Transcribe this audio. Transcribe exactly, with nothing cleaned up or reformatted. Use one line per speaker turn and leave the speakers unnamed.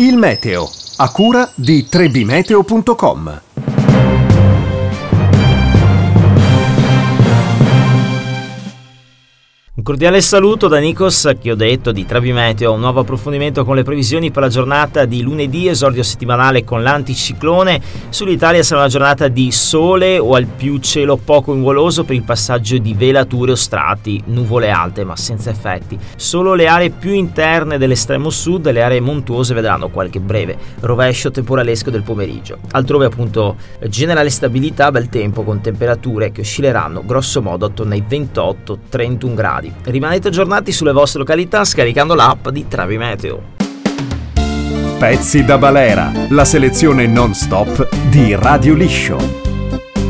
Il meteo, a cura di tre b meteo punto com.
Un cordiale saluto da Nikos, che ho detto di tre b Meteo, un nuovo approfondimento con le previsioni per la giornata di lunedì, esordio settimanale con l'anticiclone. Sull'Italia sarà una giornata di sole o al più cielo poco nuvoloso per il passaggio di velature o strati, nuvole alte ma senza effetti. Solo le aree più interne dell'estremo sud e le aree montuose vedranno qualche breve rovescio temporalesco del pomeriggio. Altrove appunto generale stabilità, bel tempo con temperature che oscilleranno grosso modo attorno ai ventotto trentuno gradi. Rimanete aggiornati sulle vostre località scaricando l'app di tre b Meteo.
Pezzi da balera, la selezione non stop di Radio Liscio.